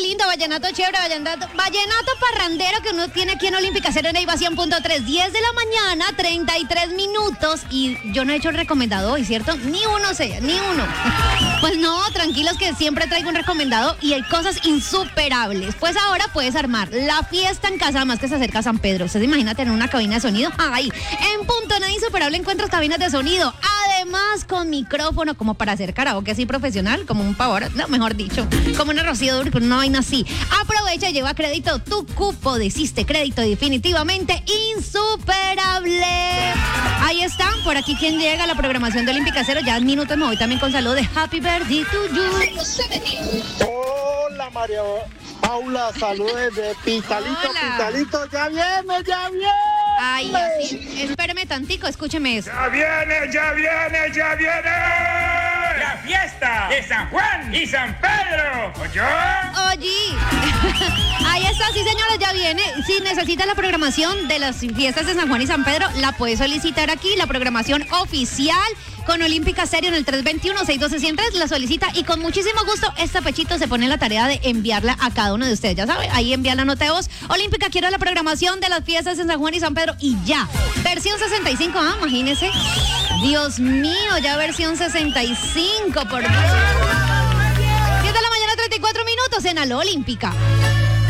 lindo, vallenato chévere, vallenato parrandero que uno tiene aquí en Olímpica Cero en Eiva 100.3, 10 de la mañana, 33 minutos. Y yo no he hecho el recomendado hoy, ¿cierto? Ni uno. Pues no, tranquilos que siempre traigo un recomendado y hay cosas insuperables. Pues ahora puedes armar la fiesta en casa, más que se acerca San Pedro. ¿Ustedes imaginan tener una cabina de sonido? Ay, en Punto Nada Insuperable encuentras cabinas de sonido. Además, con micrófono, como para hacer karaoke así profesional, como un pavor, no, mejor dicho, como una Rocío Dúrcal, una vaina así. Aprovecha y lleva crédito tu cupo de Siste Crédito, definitivamente insuperable. Ahí están, por aquí quien llega a la programación de Olímpica Cero, ya en minutos me voy también con saludo de Happy Birthday to you. Hola María Paula, saludos de Pitalito. Hola. Pitalito, ya viene. Ay, así, espéreme tantico, escúcheme eso. ¡Ya viene! ¡La fiesta de San Juan y San Pedro! ¿Oyó? Oye, ahí está, sí señores, ya viene. Si necesitas la programación de las fiestas de San Juan y San Pedro, la puedes solicitar aquí, la programación oficial con Olímpica Stereo en el 321-612-103, la solicita y con muchísimo gusto esta Pechito se pone en la tarea de enviarla a cada uno de ustedes, ya saben, ahí envía la nota de voz. Olímpica, quiero la programación de las fiestas en San Juan y San Pedro y ya. Versión 65, imagínense. Dios mío, ya versión 65, por Dios. 10 de la mañana, 34 minutos en Aló Olímpica.